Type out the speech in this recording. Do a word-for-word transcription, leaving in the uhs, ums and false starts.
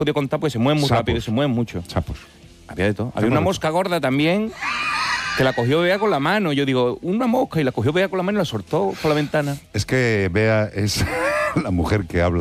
podido contar porque se mueven muy Sapos. rápido, se mueven mucho. Sapos. Había de todo. Había Sapos una de mosca gorda también que la cogió Bea con la mano. Yo digo, una mosca, y la cogió Bea con la mano y la soltó por la ventana. Es que Bea es la mujer que habla